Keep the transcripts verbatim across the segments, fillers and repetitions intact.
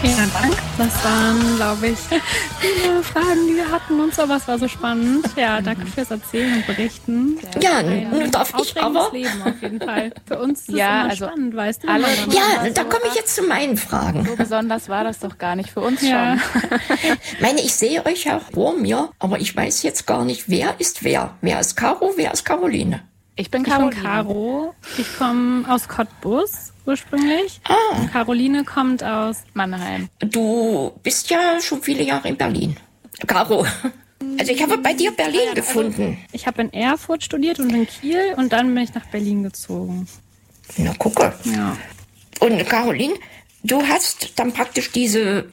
Vielen Dank. Das waren, glaube ich, viele Fragen, die wir hatten und so, was war so spannend. Ja, danke fürs Erzählen und Berichten. Ja, nun darf ich aber... Leben auf jeden Fall. Für uns ist es ja, immer also spannend, weißt du? Alle, ja, da komme ich jetzt zu meinen Fragen. So besonders war das doch gar nicht für uns ja. schon. Ich meine, ich sehe euch ja vor mir, aber ich weiß jetzt gar nicht, wer ist wer. Wer ist Caro, wer ist Caroline? Ich bin Ich Caroline. bin Caro. Ich komme aus Cottbus ursprünglich. Ah. Und Caroline kommt aus Mannheim. Du bist ja schon viele Jahre in Berlin. Caro, also ich habe bei dir Berlin gefunden. Ich habe in Erfurt studiert und in Kiel und dann bin ich nach Berlin gezogen. Na, gucke. Ja. Und Caroline, du hast dann praktisch diese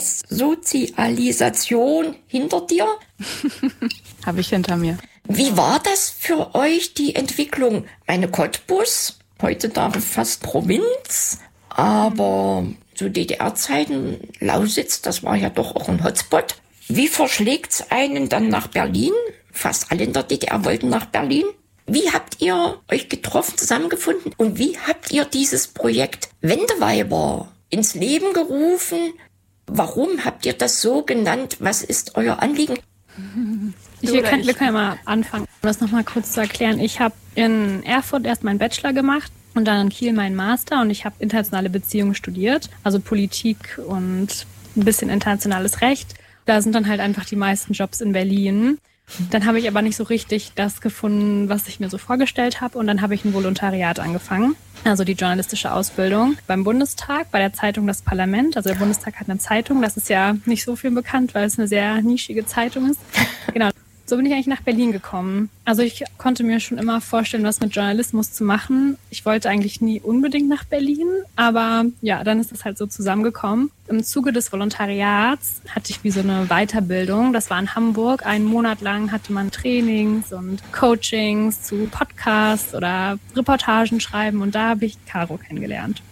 Westsozialisation hinter dir. Habe ich hinter mir. Wie war das für euch, die Entwicklung? Meine Cottbus, heutzutage fast Provinz, aber zu D D R-Zeiten, Lausitz, das war ja doch auch ein Hotspot. Wie verschlägt's einen dann nach Berlin? Fast alle in der D D R wollten nach Berlin. Wie habt ihr euch getroffen, zusammengefunden? Und wie habt ihr dieses Projekt Wendeweiber ins Leben gerufen? Warum habt ihr das so genannt? Was ist euer Anliegen? Ich, wir, können, wir können ja mal anfangen, um das nochmal kurz zu erklären. Ich habe in Erfurt erst meinen Bachelor gemacht und dann in Kiel meinen Master und ich habe internationale Beziehungen studiert, also Politik und ein bisschen internationales Recht. Da sind dann halt einfach die meisten Jobs in Berlin. Dann habe ich aber nicht so richtig das gefunden, was ich mir so vorgestellt habe. Und dann habe ich ein Volontariat angefangen, also die journalistische Ausbildung beim Bundestag, bei der Zeitung Das Parlament. Also der Bundestag hat eine Zeitung, das ist ja nicht so viel bekannt, weil es eine sehr nischige Zeitung ist. Genau. So bin ich eigentlich nach Berlin gekommen. Also ich konnte mir schon immer vorstellen, was mit Journalismus zu machen. Ich wollte eigentlich nie unbedingt nach Berlin, aber ja, dann ist es halt so zusammengekommen. Im Zuge des Volontariats hatte ich wie so eine Weiterbildung. Das war in Hamburg. Einen Monat lang hatte man Trainings und Coachings zu Podcasts oder Reportagen schreiben und da habe ich Caro kennengelernt.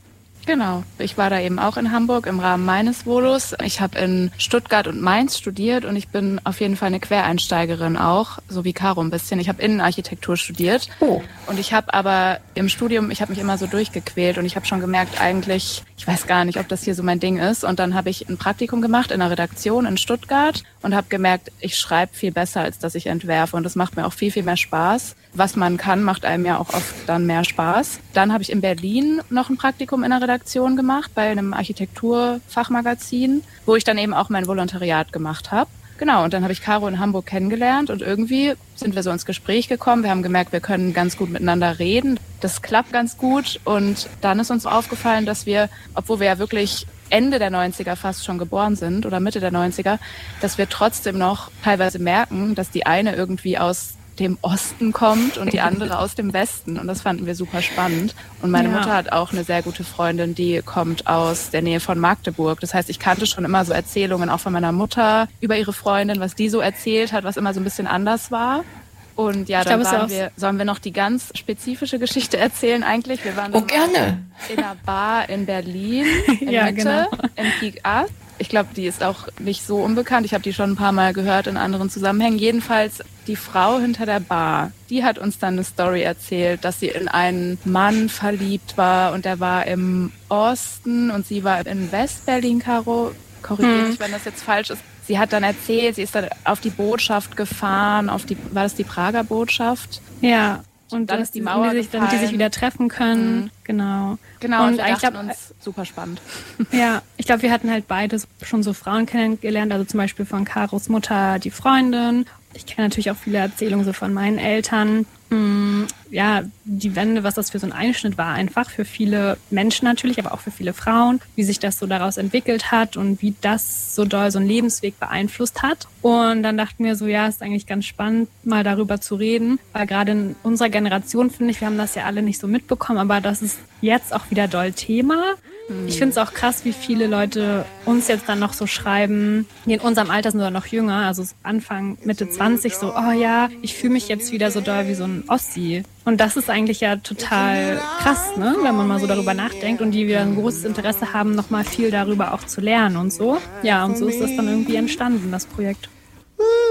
Genau, ich war da eben auch in Hamburg im Rahmen meines Volos. Ich habe in Stuttgart und Mainz studiert und ich bin auf jeden Fall eine Quereinsteigerin auch, so wie Caro ein bisschen. Ich habe Innenarchitektur studiert Oh. und ich habe aber im Studium, ich habe mich immer so durchgequält und ich habe schon gemerkt, eigentlich, ich weiß gar nicht, ob das hier so mein Ding ist. Und dann habe ich ein Praktikum gemacht in einer Redaktion in Stuttgart und habe gemerkt, ich schreibe viel besser, als dass ich entwerfe und das macht mir auch viel, viel mehr Spaß. Was man kann, macht einem ja auch oft dann mehr Spaß. Dann habe ich in Berlin noch ein Praktikum in einer Redaktion gemacht, bei einem Architekturfachmagazin, wo ich dann eben auch mein Volontariat gemacht habe. Genau, und dann habe ich Caro in Hamburg kennengelernt und irgendwie sind wir so ins Gespräch gekommen. Wir haben gemerkt, wir können ganz gut miteinander reden. Das klappt ganz gut und dann ist uns aufgefallen, dass wir, obwohl wir ja wirklich Ende der neunziger fast schon geboren sind oder Mitte der neunziger, dass wir trotzdem noch teilweise merken, dass die eine irgendwie aus dem Osten kommt und die andere aus dem Westen. Und das fanden wir super spannend. Und meine Ja. Mutter hat auch eine sehr gute Freundin, die kommt aus der Nähe von Magdeburg. Das heißt, ich kannte schon immer so Erzählungen auch von meiner Mutter über ihre Freundin, was die so erzählt hat, was immer so ein bisschen anders war. Und ja, Ich dann glaube, es waren ist auch- wir, sollen wir noch die ganz spezifische Geschichte erzählen eigentlich? Wir waren dann Oh, gerne. in einer Bar in Berlin, in Ja, Mitte, genau. in Peak Art. Ich glaube, die ist auch nicht so unbekannt. Ich habe die schon ein paar Mal gehört in anderen Zusammenhängen. Jedenfalls die Frau hinter der Bar, die hat uns dann eine Story erzählt, dass sie in einen Mann verliebt war und der war im Osten und sie war in Westberlin, Caro. Korrigiere mich, wenn das jetzt falsch ist. Sie hat dann erzählt, sie ist dann auf die Botschaft gefahren, auf die, war das die Prager Botschaft? Ja, und Dann dass ist die Mauer die sich, damit die sich gefallen. wieder treffen können. Mhm. Genau. Genau, und, und wir ich dachten glaube, uns, super spannend. ja, ich glaube, wir hatten halt beides schon so Frauen kennengelernt, also zum Beispiel von Caros Mutter die Freundin. Ich kenne natürlich auch viele Erzählungen so von meinen Eltern. Hm, ja, die Wende, was das für so ein Einschnitt war, einfach für viele Menschen natürlich, aber auch für viele Frauen, wie sich das so daraus entwickelt hat und wie das so doll so einen Lebensweg beeinflusst hat. Und dann dachten wir so, ja, ist eigentlich ganz spannend, mal darüber zu reden, weil gerade in unserer Generation, finde ich, wir haben das ja alle nicht so mitbekommen, aber das ist jetzt auch wieder doll Thema. Ich finde es auch krass, wie viele Leute uns jetzt dann noch so schreiben, die in unserem Alter sind oder noch jünger, also Anfang, Mitte zwanzig, so, oh ja, ich fühle mich jetzt wieder so doll wie so ein Ossi. Und das ist eigentlich ja total krass, ne, wenn man mal so darüber nachdenkt und die wieder ein großes Interesse haben, nochmal viel darüber auch zu lernen und so. Ja, und so ist das dann irgendwie entstanden, das Projekt.